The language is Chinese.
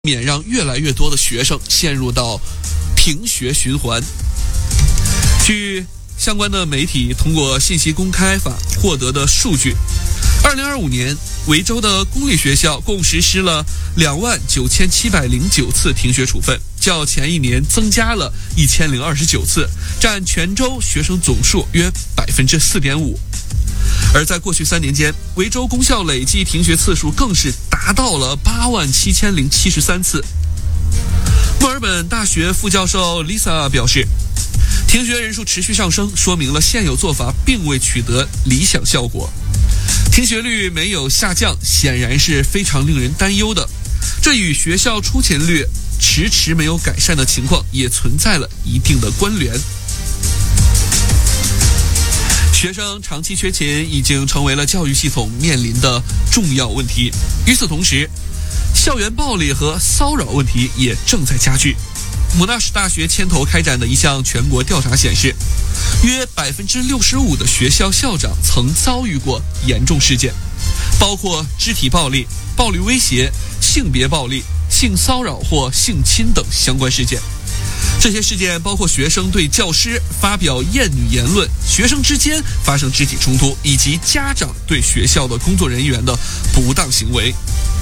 免让越来越多的学生陷入到停学循环。据相关的媒体通过信息公开法获得的数据，2025年维州的公立学校共实施了29709次停学处分，较前一年增加了1029次，占全州学生总数约 4.5%。而在过去3年间，维州公校累计停学次数更是达到了87073次。墨尔本大学副教授 Lisa 表示，停学人数持续上升，说明了现有做法并未取得理想效果。停学率没有下降，显然是非常令人担忧的。这与学校出勤率迟迟没有改善的情况也存在了一定的关联。学生长期缺勤已经成为了教育系统面临的重要问题。与此同时，校园暴力和骚扰问题也正在加剧。莫纳什大学牵头开展的一项全国调查显示，约65%的学校校长曾遭遇过严重事件，包括肢体暴力、暴力威胁、性别暴力、性骚扰或性侵等相关事件。这些事件包括学生对教师发表厌女言论、学生之间发生肢体冲突，以及家长对学校的工作人员的不当行为。